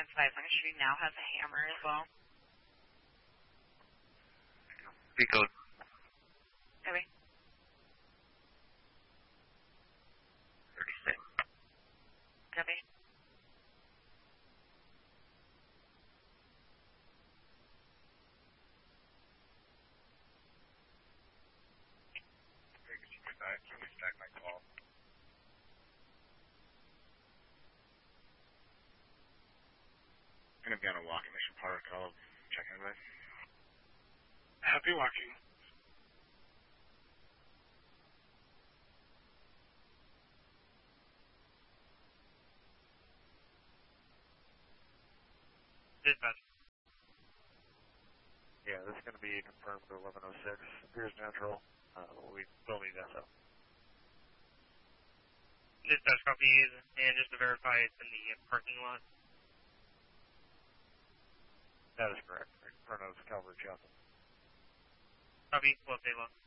advising she now has a hammer as well. Pico. Copy. 36. Copy. Can we stack my call? I'm going to be on a walk in Mission Park. I'll check in with. Happy walking. Dispatch. Yeah, this is going to be confirmed to 1106. Appears natural. We will need SO. Dispatch copy, and just to verify it's in the parking lot. That is correct. In front of Calvary Chapel. Copy, we'll stay low.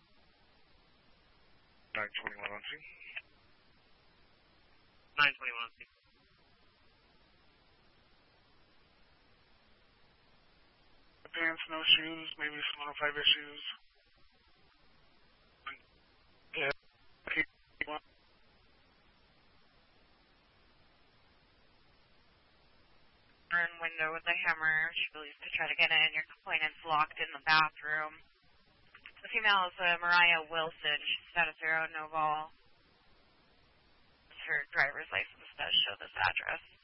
921 on C. 921 C. Pants, no shoes, maybe some 105 issues. Yeah. Window with a hammer. She believes to try to get in. Your complainant's locked in the bathroom. The female is Mariah Wilson. She's status 0, no ball. Her driver's license does show this address.